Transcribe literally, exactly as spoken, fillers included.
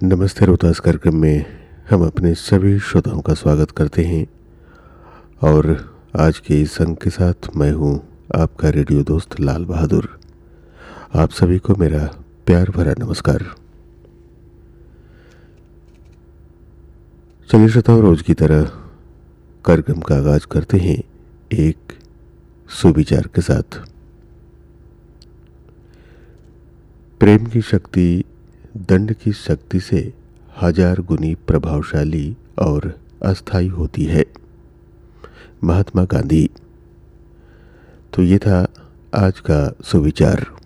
नमस्ते रोहतास कार्यक्रम में हम अपने सभी श्रोताओं का स्वागत करते हैं और आज के इस अंक के साथ मैं हूं आपका रेडियो दोस्त लाल बहादुर। आप सभी को मेरा प्यार भरा नमस्कार। चलिए श्रोताओं, रोज की तरह कार्यक्रम का आगाज करते हैं एक सुविचार के साथ। प्रेम की शक्ति दंड की शक्ति से हजार गुनी प्रभावशाली और अस्थायी होती है। महात्मा गांधी। तो ये था आज का सुविचार।